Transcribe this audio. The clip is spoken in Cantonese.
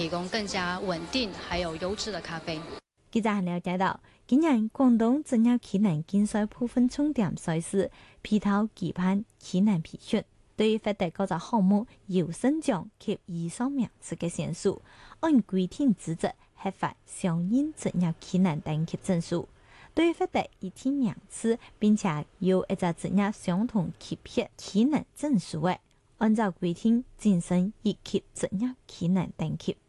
提供更加穩定還有優質的咖啡。 記者還了解到，今年廣東職業技能競賽部分重點賽事皮頭舉辦技能培訓，對於獲得各個項目優勝獎及以上名次嘅選手，按規定資質核發相應職業技能等級證書。對於獲得一定名次並且有一個職業相同級別技能證書嘅，按照規定晉升一級職業技能等級。